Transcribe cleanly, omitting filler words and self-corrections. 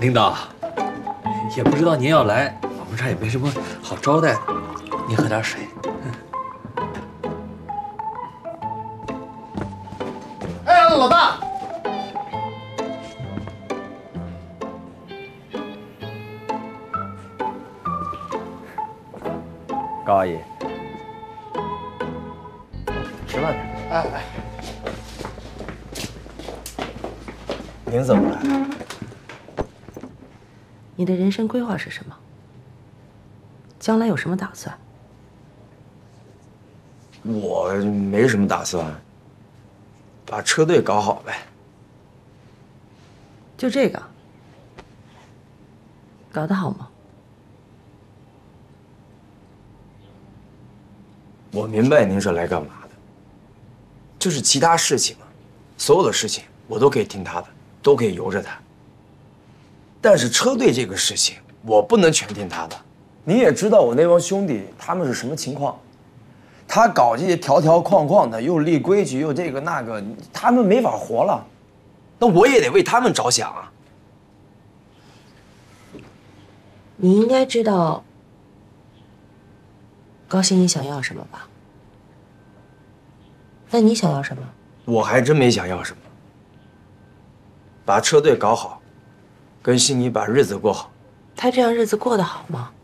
领导，也不知道您要来，我们这儿也没什么好招待的，您喝点水。 哎，老大， 高阿姨，吃慢点。 哎， 您怎么来？ 你的人生规划是什么？将来有什么打算？ 我没什么打算，把车队搞好呗。 就这个，搞得好吗？ 我明白您是来干嘛的，就是其他事情啊，所有的事情我都可以听他的，都可以由着他。但是车队这个事情，我不能全听他的。你也知道我那帮兄弟他们是什么情况，他搞这些条条框框的，又立规矩，又这个那个，他们没法活了。那我也得为他们着想啊。 你应该知道高兴你想要什么吧？那你想要什么？ 我还真没想要什么，把车队搞好，跟悉尼把日子过好。 他这样日子过得好吗？